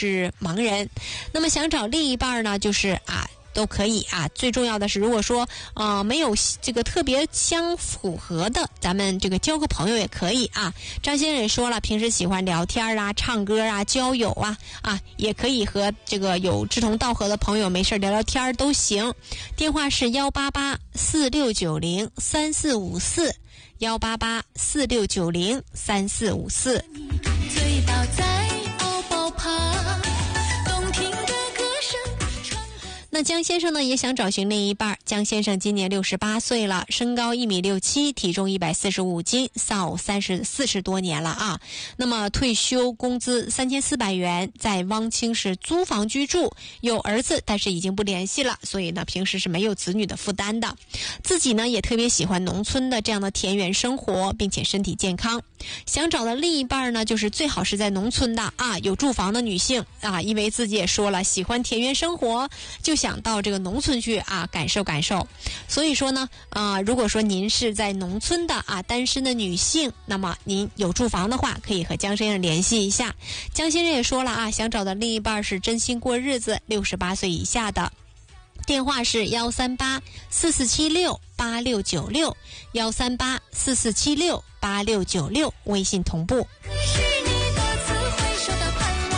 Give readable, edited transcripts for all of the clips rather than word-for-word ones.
是盲人。那么想找另一半呢，就是都可以最重要的是，如果说没有这个特别相符合的，咱们这个交个朋友也可以张先生也说了，平时喜欢聊天唱歌交友也可以和这个有志同道合的朋友没事聊聊天都行。电话是18846903454，18846903454。 醉倒在敖包旁， 那江先生呢也想找寻另一半。江先生今年68岁了，身高1.67米，体重145斤，丧偶40多年了那么退休工资3400元，在汪清市租房居住，有儿子但是已经不联系了，所以呢平时是没有子女的负担的。自己呢也特别喜欢农村的这样的田园生活，并且身体健康。想找的另一半呢，就是最好是在农村的有住房的女性因为自己也说了喜欢田园生活，就想到这个农村去感受感受。所以说呢如果说您是在农村的单身的女性，那么您有住房的话，可以和江先生联系一下。江先生也说了想找的另一半是真心过日子，68岁以下的。电话是13844768696，13844768696，微信同步。 是你多次挥手的盼望，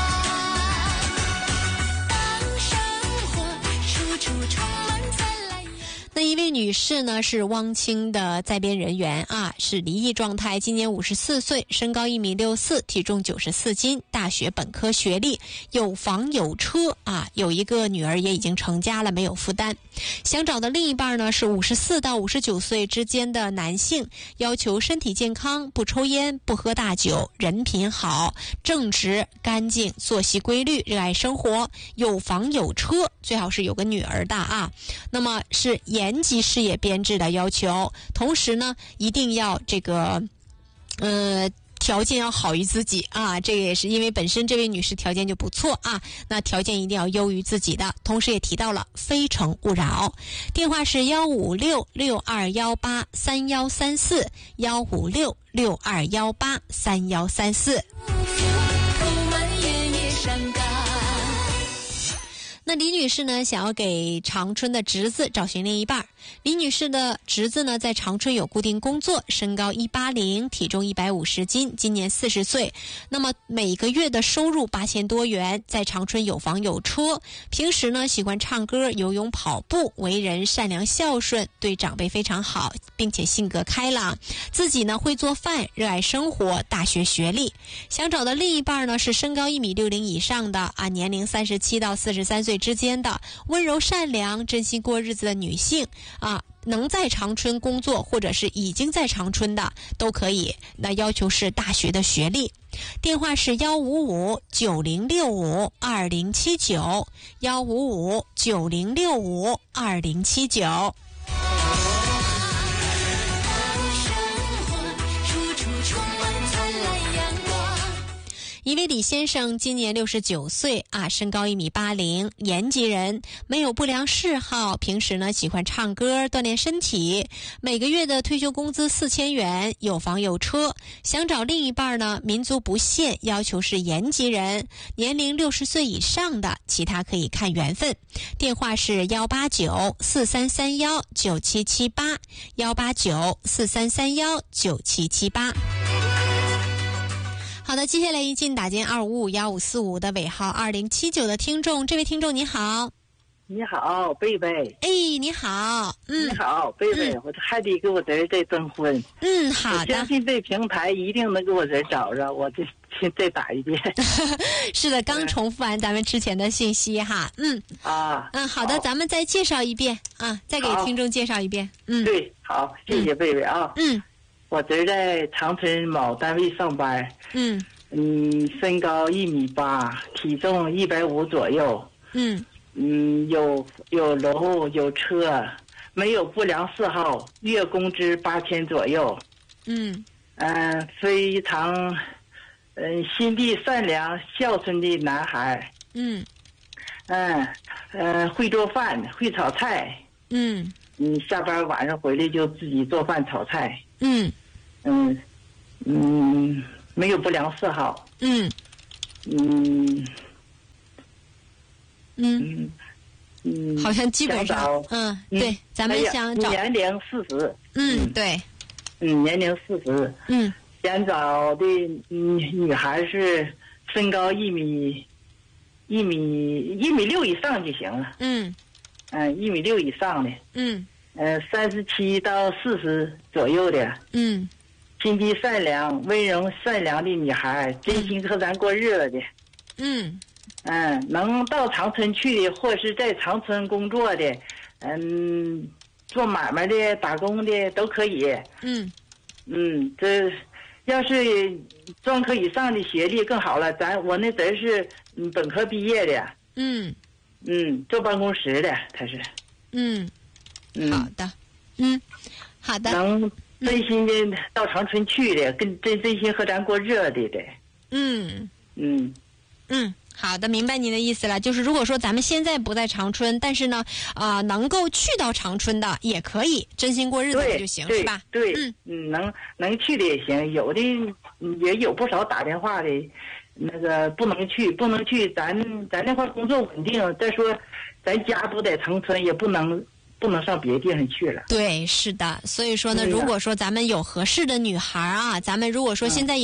当生活处处充满灿烂。 那一位女士呢是汪清的在编人员是离异状态，今年54岁，身高1.64米，体重94斤，大学本科学历，有房有车有一个女儿，也已经成家了，没有负担。想找的另一半呢是54到59岁之间的男性，要求身体健康，不抽烟，不喝大酒，人品好，正直干净，作息规律，热爱生活，有房有车，最好是有个女儿的那么是延吉事业编制的要求，同时呢一定要这个条件要好于自己这个也是因为本身这位女士条件就不错那条件一定要优于自己的。同时也提到了非诚勿扰，电话是15662183134，15662183134。那李女士呢想要给长春的侄子找寻另一半。李女士的侄子呢在长春有固定工作，身高180，体重150斤，今年40岁。那么每个月的收入8000多元，在长春有房有车，平时呢喜欢唱歌、游泳、跑步，为人善良孝顺，对长辈非常好，并且性格开朗，自己呢会做饭，热爱生活，大学学历。想找的另一半呢是身高1.60米以上的年龄37到43岁之间的，温柔善良，真心过日子的女性能在长春工作或者是已经在长春的都可以，那要求是大学的学历。电话是15590652079，15590652079。一位李先生今年69岁身高1.80米，延吉人，没有不良嗜好，平时呢喜欢唱歌锻炼身体，每个月的退休工资4000元，有房有车。想找另一半呢，民族不限，要求是延吉人，年龄60岁以上的，其他可以看缘分。电话是18943319778，18943319778。好的，接下来一进打进2551545的尾号2079的听众，这位听众你好。 你好，贝贝。 你好。 你好，贝贝。我还得给我侄儿再征婚。 好的。 我相信这平台一定能给我侄儿找着，我再打一遍。 是的，刚重复完咱们之前的信息哈。好的，咱们再介绍一遍再给听众介绍一遍。 对，好，谢谢贝贝我侄儿在长春某单位上班。身高1.8米，体重150左右。有楼有车，没有不良嗜好，月工资8000左右。非常心地善良孝顺的男孩。会做饭，会炒菜。下班晚上回来就自己做饭炒菜。没有不良嗜好。 好像基本上，对，咱们想找年龄40， 对， 年龄40，想找的女孩是身高1米6以上就行了，1米6以上的，37到40左右的，心地善良、温柔善良的女孩，真心和咱过日子的，能到长春去的，或是在长春工作的，做买卖的、打工的都可以。这要是专科以上的学历更好了。我那侄是本科毕业的。坐办公室的，他是。 好的。好的。 能真心的到长春去的，跟真心和咱过日子的。 好的，明白您的意思了。就是如果说咱们现在不在长春，但是呢，能够去到长春的也可以，真心过日子就行，是吧？ 对，能去的也行。有的也有不少打电话的，那个不能去，咱那块工作稳定。再说，咱家不在长春，也不能上别的地方去了。 对，是的。所以说呢，如果说咱们有合适的女孩啊，咱们如果说现在也